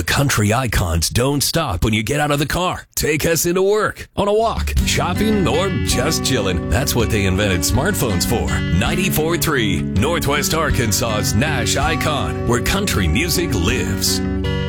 country icons don't stop when you get out of the car. Take us into work, on a walk, shopping, or just chilling. That's what they invented smartphones for. 94.3, Northwest Arkansas's Nash Icon, where country music lives.